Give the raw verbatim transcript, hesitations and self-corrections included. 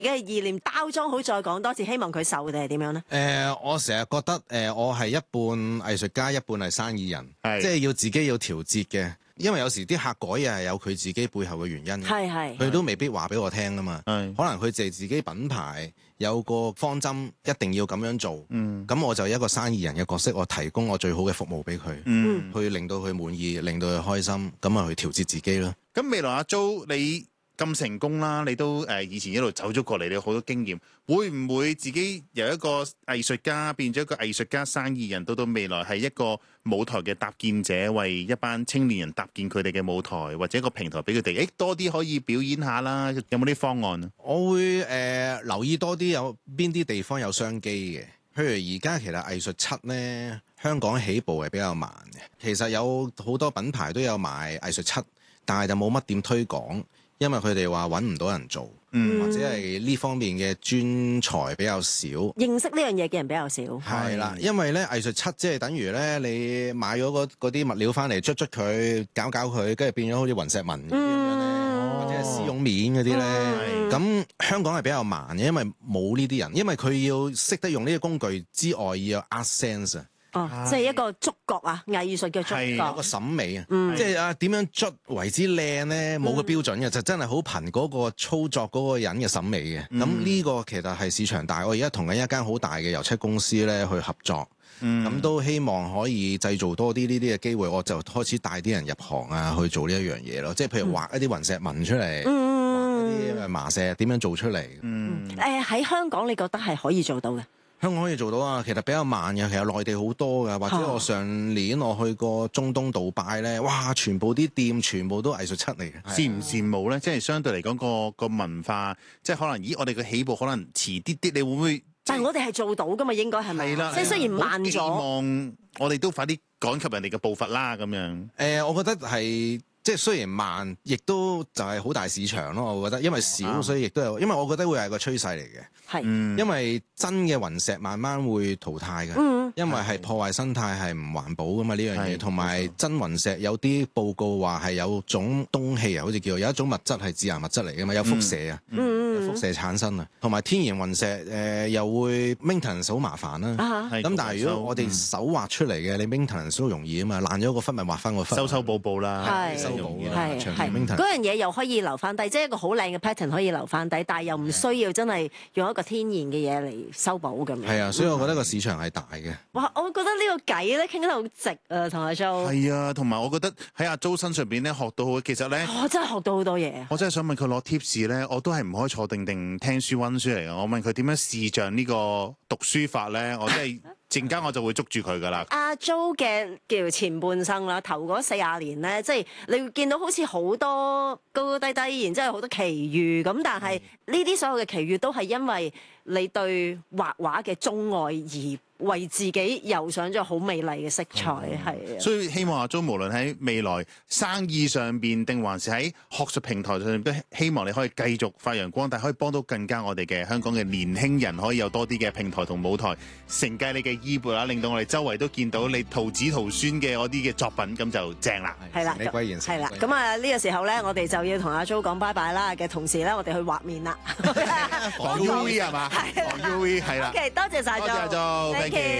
嘅意念包裝好，再講多次，希望佢受定係點樣咧？誒、 呃，我成日覺得誒、呃，我係一半藝術家，一半係生意人， 係即係要自己要調節嘅。因為有時啲客改嘢係有佢自己背後嘅原因， 係係， 佢都未必話俾我聽啊嘛。係可能佢哋自己品牌有個方針，一定要咁樣做。嗯，咁我就一個生意人嘅角色，我提供我最好嘅服務俾佢，嗯，去令到佢滿意，令到佢開心，咁啊去調節自己咯。 咁未來阿 Jo 你咁成功啦，你都誒以前一路走咗過嚟，你有好多經驗，會唔會自己由一個藝術家變咗一個藝術家生意人，到到未來係一個舞台嘅搭建者，為一班青年人搭建佢哋嘅舞台，或者一個平台俾佢哋，誒多啲可以表演下啦，有冇啲方案啊？ 我會誒、呃、留意多啲有邊啲地方有商機嘅，譬如而家其實藝術七呢，香港起步係比較慢嘅，其實有好多品牌都有賣藝術七，但係就冇乜點推廣。因為佢哋話揾唔到人做，嗯、或者係呢方面嘅專才比較少， 認識呢樣嘢嘅人比較少。 係啦，因為咧藝術七即係等於咧你買咗嗰啲物料翻嚟捽捽佢，搞搞佢，跟住變咗好似雲石紋嗰啲咁樣咧，嗯、或者係絲絨面嗰啲咧。咁、嗯、香港係比較慢嘅，因為冇呢啲人，因為佢要識得用呢個工具之外，要有 art sense 啊。 哦，即係一個觸覺啊，藝術嘅觸覺， 係一個審美啊， 嗯、 即係啊點樣捽為之靚咧，冇個標準嘅，嗯、就真係好憑嗰個操作嗰個人嘅審美嘅。咁呢、嗯、個其實係市場大，我而家同緊一間好大嘅油漆公司咧去合作，咁、嗯、都希望可以製造多啲呢啲嘅機會，我就開始帶啲人入行啊去做呢一樣嘢咯，即係譬如畫一啲雲石紋出嚟，嗯、畫一啲麻石點樣做出嚟。誒喺、 嗯呃、香港你覺得係可以做到嘅？ 香港可以做到啊，其實比較慢嘅，其實內地好多㗎，或者我上年我去過中東杜拜咧，哇，全部啲店全部都藝術七嚟嘅， 羨唔羨慕咧？即係相對嚟講個個文化，即係可能咦，我哋嘅起步可能遲啲啲，你會唔會？ 但係我哋係做到㗎嘛，應該係咪？係啦，即係雖然慢咗，希望我哋都快啲趕及人哋嘅步伐啦，咁樣。誒、 呃，我覺得係。即係雖然慢，亦都就係好大市場咯。我覺得，因為少，所以亦都有。因為我覺得會係個趨勢嚟嘅。係是，因為真嘅雲石慢慢會淘汰嘅。嗯，因為係破壞生態，係唔環保噶嘛呢樣嘢。同埋真雲石有啲報告話係有種氡氣啊，好似叫有一種物質係致癌物質嚟噶嘛，有輻射啊，嗯、有輻射產生啊。同埋天然雲石誒、呃、又會 maintenance 好麻煩啦。咁、啊、但係如果我哋手畫出嚟嘅，你 maintenance 都容易啊嘛，爛咗個忽咪畫翻個忽， 修修補補啦。 係係嗰樣嘢又可以留翻低，即係一個好靚嘅 pattern 可以留翻低，但係又唔需要真係用一個天然嘅嘢嚟修補咁樣。係啊，所以我覺得個市場係大嘅。 哇！我覺得呢個偈咧傾得好直啊，同阿 Jo。 係啊，同埋我覺得喺阿 Jo 身上邊咧學到好，其實咧我真係學到好多嘢。 我真係想問佢攞 tips 咧，我都係唔可以坐定定聽書温書嚟嘅。我問佢點樣視像呢個讀書法咧，我真係。陣間我就會捉住佢噶啦。阿 Jo 嘅叫前半生啦，頭嗰四十年咧，即係你會見到好似好多高高低低，然之後好多奇遇咁，但係呢啲所有嘅奇遇都係因為你對畫畫嘅鍾愛而為自己油上咗好美麗嘅色彩，係、嗯。 所以希望阿 Jo 無論喺未來生意上邊，定還是喺學術平台上邊，都希望你可以繼續發揚光大，可以幫到更加我哋嘅香港嘅年輕人，可以有多啲嘅平台同舞台，承繼你嘅衣缽啦，令到我哋周圍都見到你徒子徒孫嘅嗰啲嘅作品，咁就正啦。 係啦，係啦。咁啊呢個時候咧，我哋就要同阿 Jo 講拜拜啦嘅同時咧，我哋去畫面啦。 防 U V 係嘛？防 U V 係啦。 OK， 多謝晒 Jo。 多謝 Jo。